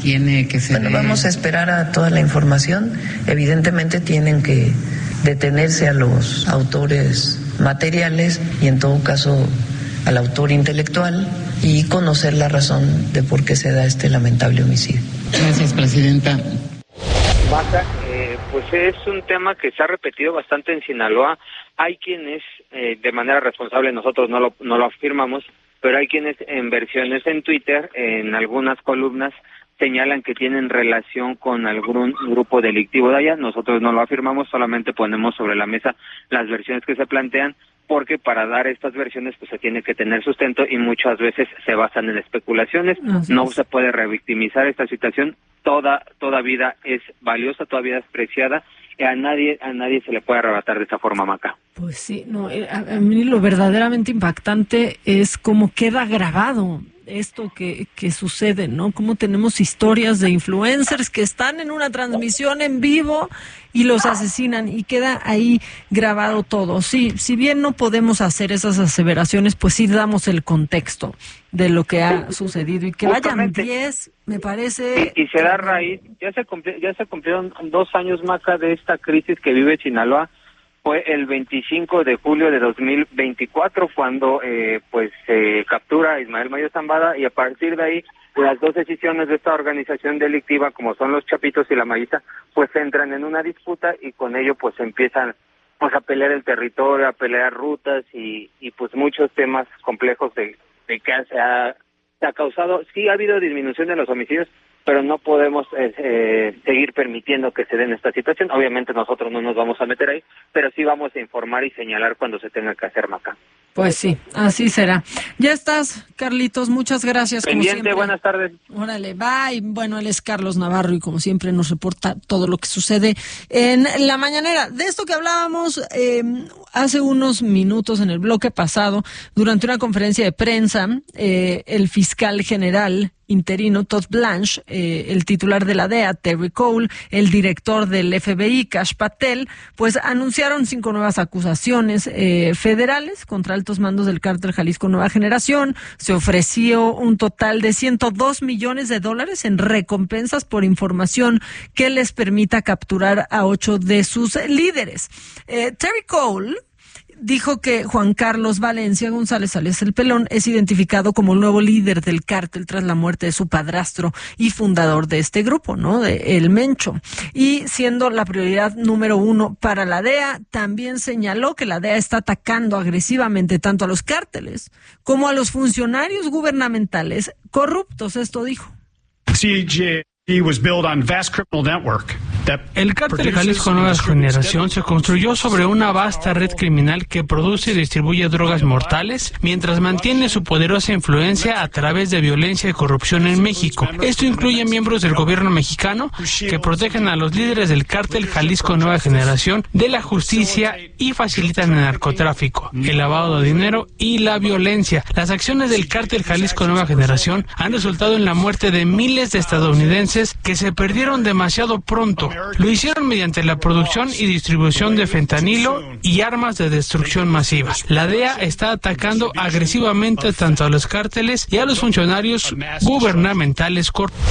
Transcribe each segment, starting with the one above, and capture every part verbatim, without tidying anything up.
tiene que ser... Bueno, vamos a esperar a toda la información. Evidentemente tienen que detenerse a los autores materiales y en todo caso al autor intelectual y conocer la razón de por qué se da este lamentable homicidio. Gracias, presidenta. Maca, eh, pues es un tema que se ha repetido bastante en Sinaloa. Hay quienes, eh, de manera responsable, nosotros no lo, no lo afirmamos, pero hay quienes en versiones en Twitter, en algunas columnas, señalan que tienen relación con algún grupo delictivo de allá. Nosotros no lo afirmamos, solamente ponemos sobre la mesa las versiones que se plantean, porque para dar estas versiones pues se tiene que tener sustento y muchas veces se basan en especulaciones. Así no es. Se puede revictimizar esta situación. Toda toda vida es valiosa, toda vida es preciada. Y a nadie a nadie se le puede arrebatar de esa forma, Maca. Pues sí, no, a, a mí lo verdaderamente impactante es cómo queda grabado esto que, que sucede, ¿no? Cómo tenemos historias de influencers que están en una transmisión en vivo y los asesinan y queda ahí grabado todo. Sí, si bien no podemos hacer esas aseveraciones, pues sí damos el contexto de lo que ha sucedido y que vayan diez, me parece... Y, y se da raíz, ya se, cumpli, ya se cumplieron dos años, Maca, de esta crisis que vive Sinaloa. Fue el veinticinco de julio de dos mil veinticuatro cuando eh, pues se eh, captura a Ismael Mayo Zambada, y a partir de ahí las dos decisiones de esta organización delictiva, como son los Chapitos y la Mayita, pues entran en una disputa y con ello pues empiezan pues a pelear el territorio, a pelear rutas y, y pues muchos temas complejos de, de que se ha, se ha causado. Sí ha habido disminución de los homicidios, pero no podemos eh, eh, seguir permitiendo que se den esta situación. Obviamente nosotros no nos vamos a meter ahí, pero sí vamos a informar y señalar cuando se tenga que hacer, Maca. Pues sí, así será. Ya estás, Carlitos, muchas gracias. Pendiente, buenas tardes. Órale, bye. Bueno, él es Carlos Navarro y como siempre nos reporta todo lo que sucede en la mañanera. De esto que hablábamos eh, hace unos minutos en el bloque pasado, durante una conferencia de prensa, eh, el fiscal general interino Todd Blanche, eh, el titular de la D E A, Terry Cole, el director del F B I, Kash Patel, pues anunciaron cinco nuevas acusaciones eh, federales contra altos mandos del cártel Jalisco Nueva Generación. Se ofreció un total de ciento dos millones de dólares en recompensas por información que les permita capturar a ocho de sus líderes. Eh, Terry Cole dijo que Juan Carlos Valencia González, alias El Pelón, es identificado como el nuevo líder del cártel tras la muerte de su padrastro y fundador de este grupo, ¿no? De El Mencho. Y siendo la prioridad número uno para la D E A, también señaló que la D E A está atacando agresivamente tanto a los cárteles como a los funcionarios gubernamentales corruptos. Esto dijo. C J was built on vast criminal network. El cártel Jalisco Nueva Generación se construyó sobre una vasta red criminal que produce y distribuye drogas mortales mientras mantiene su poderosa influencia a través de violencia y corrupción en México. Esto incluye miembros del gobierno mexicano que protegen a los líderes del cártel Jalisco Nueva Generación de la justicia y facilitan el narcotráfico, el lavado de dinero y la violencia. Las acciones del cártel Jalisco Nueva Generación han resultado en la muerte de miles de estadounidenses que se perdieron demasiado pronto. Lo hicieron mediante la producción y distribución de fentanilo y armas de destrucción masiva. La D E A está atacando agresivamente tanto a los cárteles y a los funcionarios gubernamentales corruptos.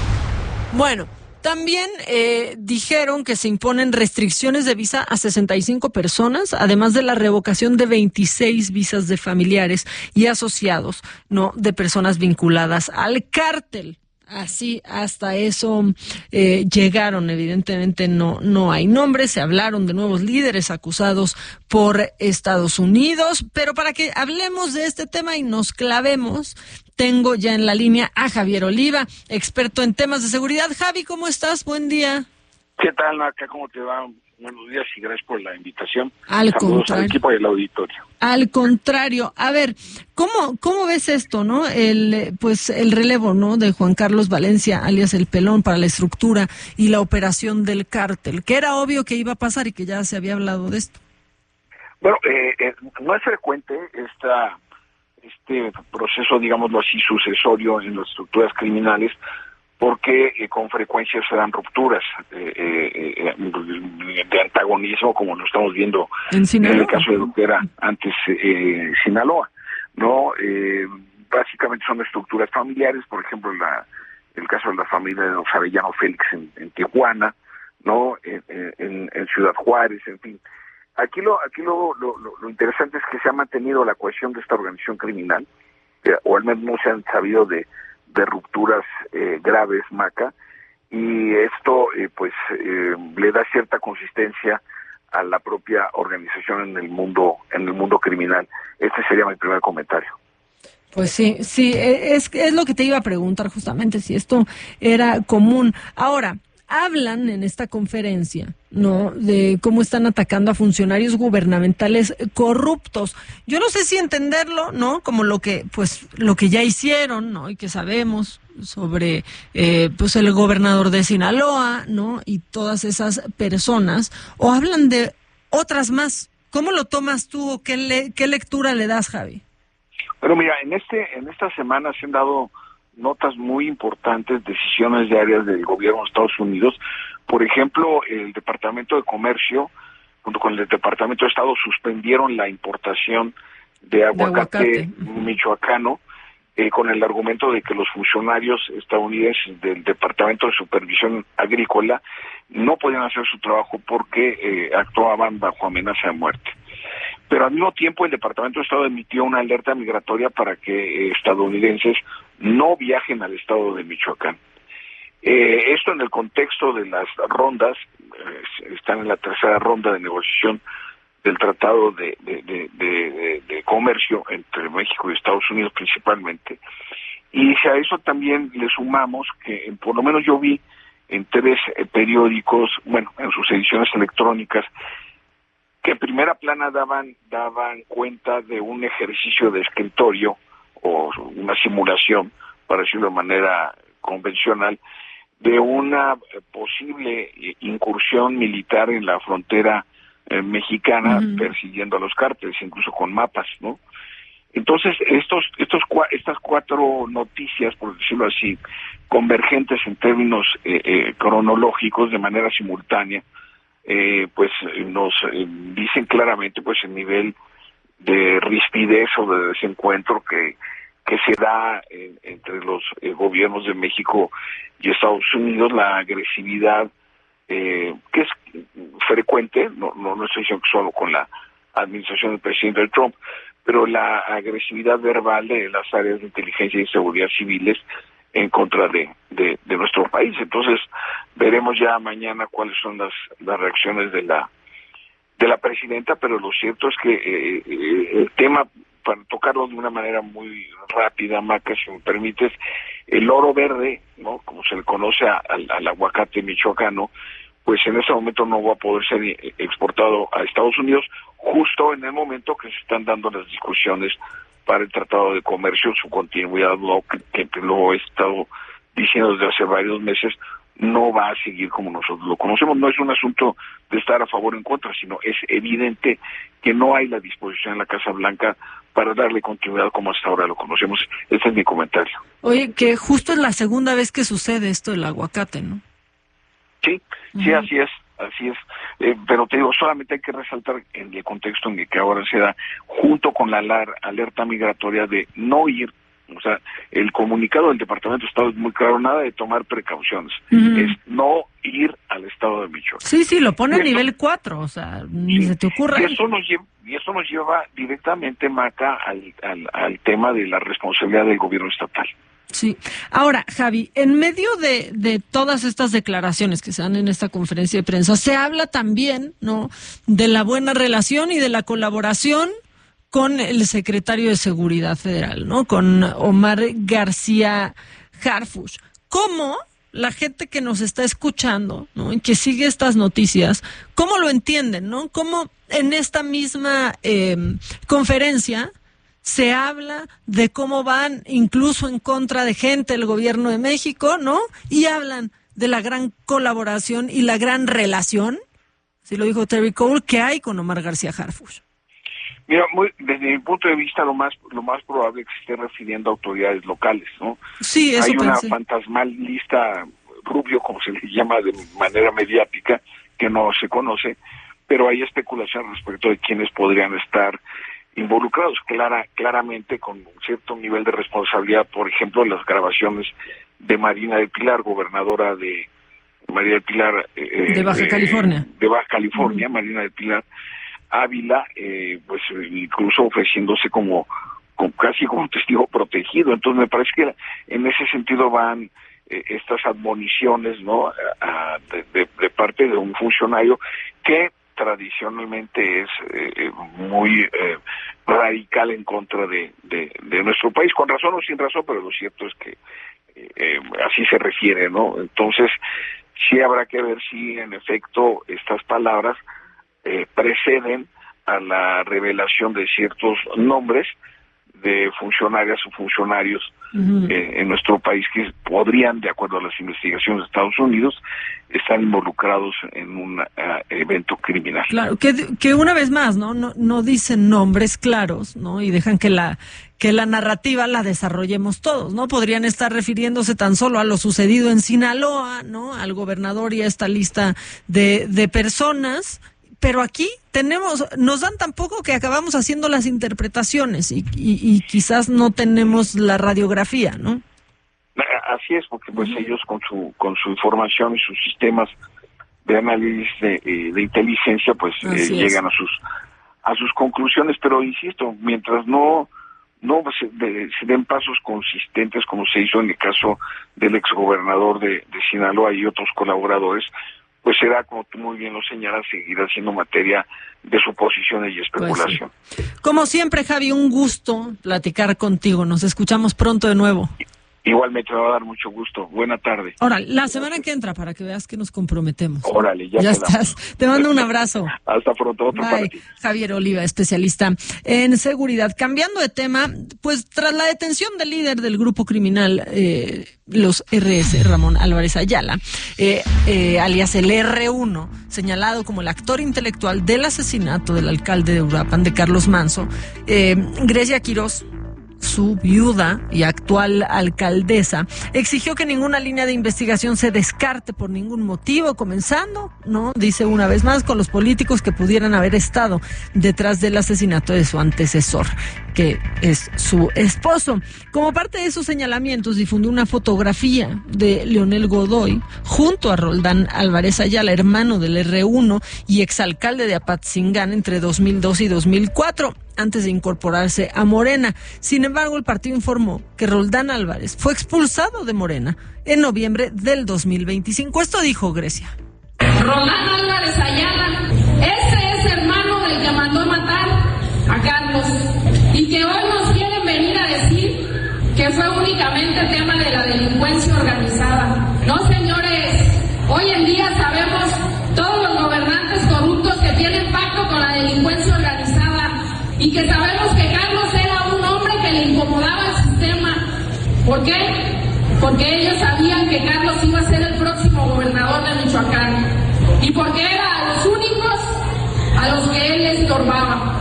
Bueno, también eh, dijeron que se imponen restricciones de visa a sesenta y cinco personas, además de la revocación de veintiséis visas de familiares y asociados, no de personas vinculadas al cártel. Así, hasta eso eh, llegaron. Evidentemente no, no hay nombres, se hablaron de nuevos líderes acusados por Estados Unidos, pero para que hablemos de este tema y nos clavemos, tengo ya en la línea a Javier Oliva, experto en temas de seguridad. Javi, ¿cómo estás? Buen día. ¿Qué tal, Naca? ¿Cómo te va? Buenos días y gracias por la invitación. Al Saludos contrario. al equipo y al auditorio. Al contrario. A ver, ¿cómo cómo ves esto, no? El pues el relevo, ¿no? De Juan Carlos Valencia, alias El Pelón, para la estructura y la operación del cártel, que era obvio que iba a pasar y que ya se había hablado de esto. Bueno, eh, eh, no es frecuente esta este proceso, digámoslo así, sucesorio en las estructuras criminales, porque eh, con frecuencia se dan rupturas eh, eh, de antagonismo, como lo estamos viendo en, en el caso de lo que era antes eh, Sinaloa, ¿no? Eh, básicamente son estructuras familiares, por ejemplo, la el caso de la familia de los Arellano Félix en, en Tijuana, ¿no? En, en, en Ciudad Juárez, en fin. Aquí lo aquí lo, lo, lo interesante es que se ha mantenido la cohesión de esta organización criminal, eh, o al menos no se han sabido de, de rupturas eh, graves, Maca, y esto eh, pues eh, le da cierta consistencia a la propia organización en el mundo en el mundo criminal. Este sería mi primer comentario. Pues sí, sí, es, es lo que te iba a preguntar justamente, si esto era común. Ahora, hablan en esta conferencia, ¿no?, de cómo están atacando a funcionarios gubernamentales corruptos. Yo no sé si entenderlo, ¿no?, como lo que, pues, lo que ya hicieron, ¿no?, y que sabemos sobre, eh, pues, el gobernador de Sinaloa, ¿no?, y todas esas personas, o hablan de otras más. ¿Cómo lo tomas tú o qué, le, qué lectura le das, Javi? Pero mira, en este en esta semana se han dado notas muy importantes, decisiones diarias del gobierno de Estados Unidos. Por ejemplo, el Departamento de Comercio, junto con el Departamento de Estado, suspendieron la importación de aguacate, de aguacate. michoacano, eh, con el argumento de que los funcionarios estadounidenses del Departamento de Supervisión Agrícola no podían hacer su trabajo porque eh, actuaban bajo amenaza de muerte. Pero al mismo tiempo el Departamento de Estado emitió una alerta migratoria para que eh, estadounidenses no viajen al estado de Michoacán. Eh, esto en el contexto de las rondas, eh, están en la tercera ronda de negociación del Tratado de, de, de, de, de Comercio entre México y Estados Unidos principalmente, y a eso también le sumamos que por lo menos yo vi en tres eh, periódicos, bueno, en sus ediciones electrónicas, que en primera plana daban daban cuenta de un ejercicio de escritorio o una simulación, para decirlo de manera convencional, de una posible incursión militar en la frontera eh, mexicana, uh-huh. persiguiendo a los cárteles, incluso con mapas, ¿no? Entonces, estos estos estas cuatro noticias, por decirlo así, convergentes en términos eh, eh, cronológicos de manera simultánea, Eh, pues nos eh, dicen claramente pues el nivel de rispidez o de desencuentro que que se da en, entre los eh, gobiernos de México y Estados Unidos, la agresividad eh, que es frecuente, no, no, no estoy diciendo que solo con la administración del presidente Trump, pero la agresividad verbal de las áreas de inteligencia y seguridad civiles en contra de, de, de nuestro país. Entonces veremos ya mañana cuáles son las, las reacciones de la de la presidenta, pero lo cierto es que eh, eh, el tema, para tocarlo de una manera muy rápida, Maca, si me permites, el oro verde, ¿no?, como se le conoce a, al, al aguacate michoacano, pues en ese momento no va a poder ser exportado a Estados Unidos, justo en el momento que se están dando las discusiones para el Tratado de Comercio, su continuidad, lo que, que lo he estado diciendo desde hace varios meses, no va a seguir como nosotros lo conocemos. No es un asunto de estar a favor o en contra, sino es evidente que no hay la disposición en la Casa Blanca para darle continuidad como hasta ahora lo conocemos. Ese es mi comentario. Oye, que justo es la segunda vez que sucede esto del aguacate, ¿no? Sí, sí, uh-huh. así es. Así es, eh, pero te digo, solamente hay que resaltar en el contexto en el que ahora se da, junto con la alerta migratoria de no ir, o sea, el comunicado del Departamento de Estado es muy claro, nada de tomar precauciones, uh-huh. es no ir al estado de Michoacán. Sí, sí, lo pone a nivel cuatro, o sea, ni sí, se te ocurra. Y eso nos lleva, y eso nos lleva directamente, Maca, al, al, al tema de la responsabilidad del gobierno estatal. Sí. Ahora, Javi, en medio de, de todas estas declaraciones que se dan en esta conferencia de prensa, se habla también, ¿no?, de la buena relación y de la colaboración con el secretario de Seguridad Federal, ¿no?, con Omar García Harfuch. ¿Cómo la gente que nos está escuchando, ¿no?, y que sigue estas noticias, cómo lo entienden, ¿no? ¿Cómo en esta misma eh, conferencia se habla de cómo van incluso en contra de gente del gobierno de México, ¿no? Y hablan de la gran colaboración y la gran relación, así lo dijo Terry Cole, que hay con Omar García Harfuch? Mira, muy, desde mi punto de vista, lo más lo más probable es que se esté refiriendo a autoridades locales, ¿no? Sí, eso Hay una pensé. fantasmal lista rubio, como se le llama de manera mediática, que no se conoce, pero hay especulación respecto de quiénes podrían estar involucrados, clara claramente con un cierto nivel de responsabilidad, por ejemplo, las grabaciones de Marina del Pilar, gobernadora de María del Pilar eh, de Baja California, eh, de Baja California, uh-huh. Marina del Pilar Ávila, eh, pues incluso ofreciéndose como, como casi como testigo protegido. Entonces me parece que en ese sentido van eh, estas admoniciones, ¿no? A, de, de, de parte de un funcionario que tradicionalmente es eh, muy eh, radical en contra de, de, de nuestro país, con razón o sin razón, pero lo cierto es que eh, así se refiere, ¿no? Entonces sí habrá que ver si en efecto estas palabras eh, preceden a la revelación de ciertos nombres de funcionarias o funcionarios uh-huh. eh, en nuestro país que podrían, de acuerdo a las investigaciones de Estados Unidos, estar involucrados en un uh, evento criminal. Claro, que, que una vez más, ¿no? No, no dicen nombres claros, ¿no? Y dejan que la que la narrativa la desarrollemos todos, ¿no? Podrían estar refiriéndose tan solo a lo sucedido en Sinaloa, ¿no? Al gobernador y a esta lista de, de personas. Pero aquí tenemos, nos dan tan poco que acabamos haciendo las interpretaciones y, y, y quizás no tenemos la radiografía, ¿no? Así es, porque pues uh-huh. ellos con su con su información y sus sistemas de análisis de, de inteligencia pues eh, llegan a sus a sus conclusiones, pero insisto, mientras no no se, de, se den pasos consistentes como se hizo en el caso del exgobernador de, de Sinaloa y otros colaboradores, pues será, como tú muy bien lo señalas, seguirá siendo materia de suposiciones y especulación. Pues sí. Como siempre, Javi, un gusto platicar contigo. Nos escuchamos pronto de nuevo. Igualmente, me va a dar mucho gusto. Buena tarde. Ahora, la semana que entra, para que veas que nos comprometemos. Órale, ya, ya estás. Te mando un abrazo. Hasta pronto. Otro para ti. Javier Oliva, especialista en seguridad. Cambiando de tema, pues tras la detención del líder del grupo criminal, eh, los R S, Ramón Álvarez Ayala, eh, eh, alias el R uno, señalado como el actor intelectual del asesinato del alcalde de Uruapan, de Carlos Manso, eh, Grecia Quirós, su viuda y actual alcaldesa, exigió que ninguna línea de investigación se descarte por ningún motivo, comenzando, ¿no? Dice una vez más, con los políticos que pudieran haber estado detrás del asesinato de su antecesor, que es su esposo. Como parte de esos señalamientos, difundió una fotografía de Leonel Godoy junto a Roldán Álvarez Ayala, hermano del R uno y exalcalde de Apatzingán entre dos mil dos y dos mil cuatro, antes de incorporarse a Morena. Sin embargo, el partido informó que Roldán Álvarez fue expulsado de Morena en noviembre del dos mil veinticinco. Esto dijo Grecia. Roldán Álvarez Ayala, ese es hermano del que mandó matar a Carlos y que hoy nos quieren venir a decir que fue únicamente tema de la delincuencia organizada. No, señores, hoy en día sabemos todos los gobernantes corruptos que tienen pacto con la delincuencia organizada y que sabemos que Carlos era un hombre que le incomodaba al sistema. ¿Por qué? Porque ellos sabían que Carlos iba a ser el próximo gobernador de Michoacán y porque era a los únicos a los que él estorbaba.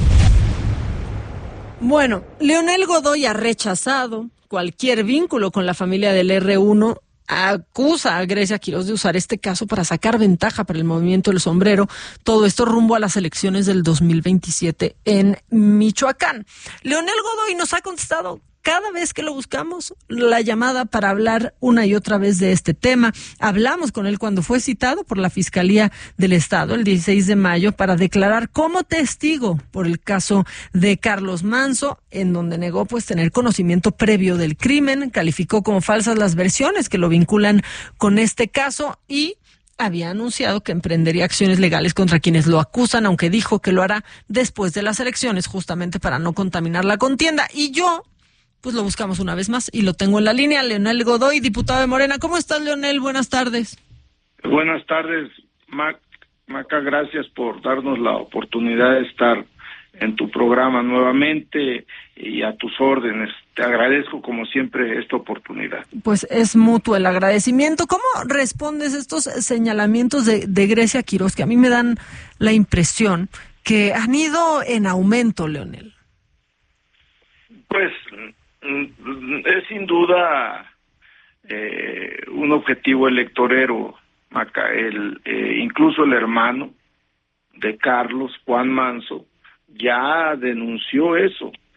Bueno, Leonel Godoy ha rechazado cualquier vínculo con la familia del R uno. Acusa a Grecia Quirós de usar este caso para sacar ventaja para el movimiento del sombrero, todo esto rumbo a las elecciones del dos mil veintisiete en Michoacán. Leonel Godoy nos ha contestado cada vez que lo buscamos la llamada para hablar una y otra vez de este tema. Hablamos con él cuando fue citado por la Fiscalía del Estado el dieciséis de mayo para declarar como testigo por el caso de Carlos Manso, en donde negó pues tener conocimiento previo del crimen, calificó como falsas las versiones que lo vinculan con este caso y había anunciado que emprendería acciones legales contra quienes lo acusan, aunque dijo que lo hará después de las elecciones, justamente para no contaminar la contienda. Y yo pues lo buscamos una vez más y lo tengo en la línea. Leonel Godoy, diputado de Morena. ¿Cómo estás, Leonel? Buenas tardes. Buenas tardes, Mac, Maca, gracias por darnos la oportunidad de estar en tu programa nuevamente y a tus órdenes. Te agradezco como siempre esta oportunidad. Pues es mutuo el agradecimiento. ¿Cómo respondes a estos señalamientos de, de Grecia Quirós, que a mí me dan la impresión que han ido en aumento, Leonel? Pues es sin duda eh, un objetivo electorero, Maca. El, eh, incluso el hermano de Carlos, Juan Manso, ya denunció eso,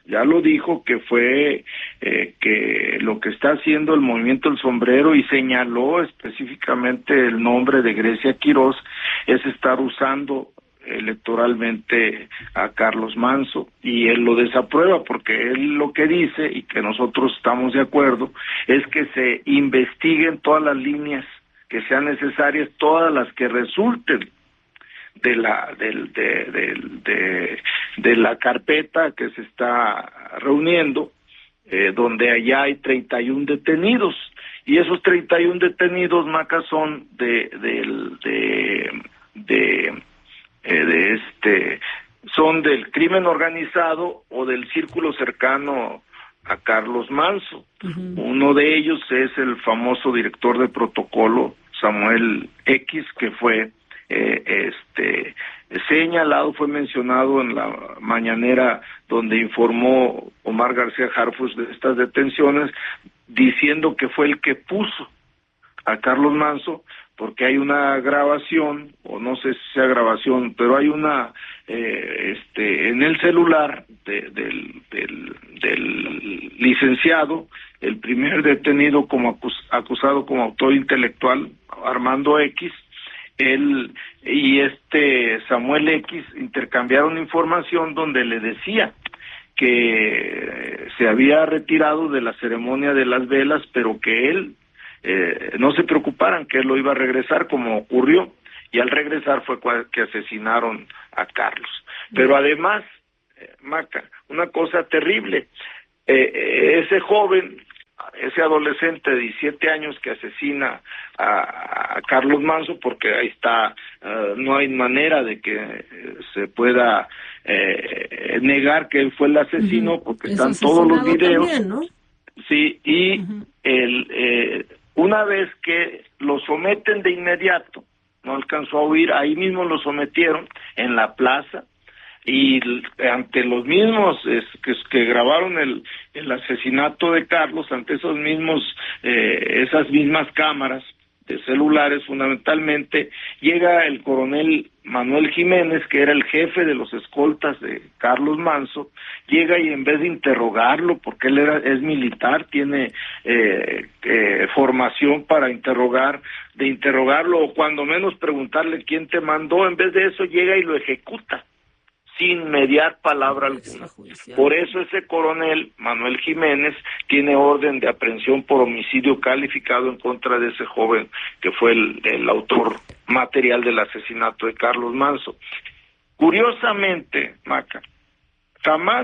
ya lo dijo, que fue eh, que lo que está haciendo el Movimiento El Sombrero, y señaló específicamente el nombre de Grecia Quirós, es estar usando electoralmente a Carlos Manso, y él lo desaprueba porque él lo que dice, y que nosotros estamos de acuerdo, es que se investiguen todas las líneas que sean necesarias, todas las que resulten de la del de, de, de, de la carpeta que se está reuniendo, eh, donde allá hay treinta y uno detenidos, y esos treinta y uno detenidos, Maca, son de de de, de, eh, de este son del crimen organizado o del círculo cercano a Carlos Manso. Uh-huh. Uno de ellos es el famoso director de protocolo Samuel X, que fue Eh, este señalado, fue mencionado en la mañanera donde informó Omar García Harfuch de estas detenciones, diciendo que fue el que puso a Carlos Manso, porque hay una grabación, o no sé si sea grabación, pero hay una eh, este en el celular de, del, del, del licenciado, el primer detenido como acus, acusado como autor intelectual, Armando X, él y este Samuel X intercambiaron información donde le decía que se había retirado de la ceremonia de las velas, pero que él eh, no se preocuparan, que él lo iba a regresar, como ocurrió, y al regresar fue que asesinaron a Carlos. Pero además, eh, Maca, una cosa terrible, eh, ese joven, ese adolescente de diecisiete años que asesina a, a Carlos Manso, porque ahí está, uh, no hay manera de que uh, se pueda eh, negar que él fue el asesino, uh-huh. porque están todos los videos, también, ¿no? Sí, y uh-huh. el eh, una vez que lo someten de inmediato, no alcanzó a huir, ahí mismo lo sometieron en la plaza, y ante los mismos es, que, que grabaron el, el asesinato de Carlos, ante esos mismos eh, esas mismas cámaras de celulares fundamentalmente, llega el coronel Manuel Jiménez, que era el jefe de los escoltas de Carlos Manso, llega y en vez de interrogarlo, porque él era es militar, tiene eh, eh, formación para interrogar, de interrogarlo o cuando menos preguntarle quién te mandó, en vez de eso llega y lo ejecuta sin mediar palabra alguna. Por eso ese coronel, Manuel Jiménez, tiene orden de aprehensión por homicidio calificado en contra de ese joven que fue el, el autor material del asesinato de Carlos Manso. Curiosamente, Maca, jamás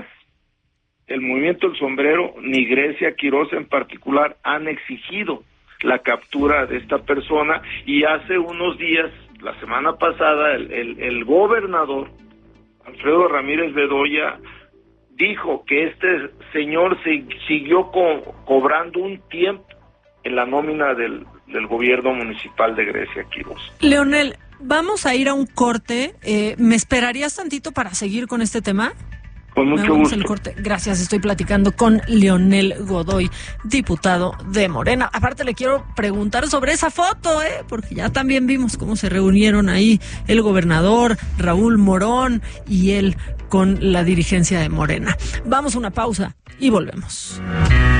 el Movimiento El Sombrero, ni Grecia Quirós en particular, han exigido la captura de esta persona, y hace unos días, la semana pasada, el, el, el gobernador Alfredo Ramírez Bedoya dijo que este señor se siguió co cobrando un tiempo en la nómina del, del gobierno municipal de Grecia Quirós. Leonel, vamos a ir a un corte. Eh, ¿Me esperarías tantito para seguir con este tema? Con mucho gusto. El corte. Gracias, estoy platicando con Leonel Godoy, diputado de Morena. Aparte le quiero preguntar sobre esa foto, ¿eh? Porque ya también vimos cómo se reunieron ahí el gobernador, Raúl Morón y él con la dirigencia de Morena. Vamos a una pausa y volvemos.